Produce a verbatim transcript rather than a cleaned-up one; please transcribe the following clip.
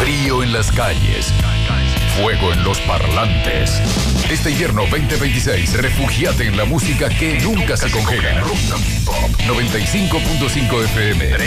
Frío en las calles, fuego en los parlantes. Este invierno veinte veintiséis, refugiate en la música que nunca se congela. noventa y cinco punto cinco F M.